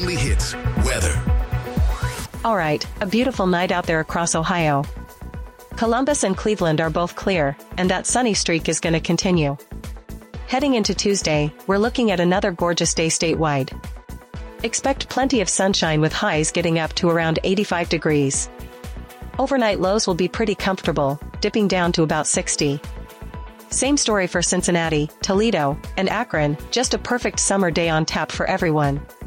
only hits, weather. All right, a beautiful night out there across Ohio. Columbus and Cleveland are both clear, and that sunny streak is going to continue. Heading into Tuesday, we're looking at another gorgeous day statewide. Expect plenty of sunshine with highs getting up to around 85 degrees. Overnight lows will be pretty comfortable, dipping down to about 60. Same story for Cincinnati, Toledo, and Akron, just a perfect summer day on tap for everyone.